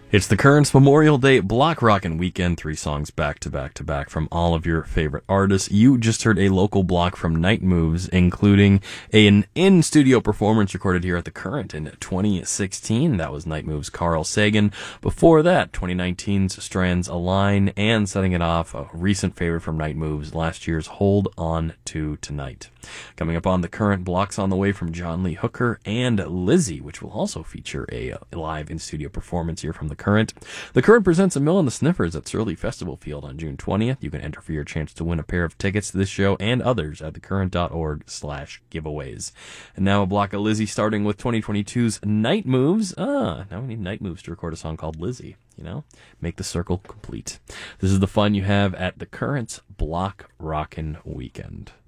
It's the Currents Memorial Day Block Rockin' Weekend. 3 songs back to back to back from all of your favorite artists. You just heard a local block from Night Moves, including an in-studio performance recorded here at the Current in 2016. That was Night Moves' Carl Sagan. Before that, 2019's Strands Align, and setting it off, a recent favorite from Night Moves, last year's Hold On To Tonight. Coming up on the Current, blocks on the way from John Lee Hooker and Lizzie, which will also feature a live in-studio performance here from the Current. The Current presents A Mill and the Sniffers at Surly Festival Field on June 20th. You can enter for your chance to win a pair of tickets to this show and others at thecurrent.org/giveaways. And now a block of Lizzie, starting with 2022's Night Moves. Now we need Night Moves to record a song called Lizzie. Make the circle complete. This is the fun you have at the Current's Block Rockin' Weekend.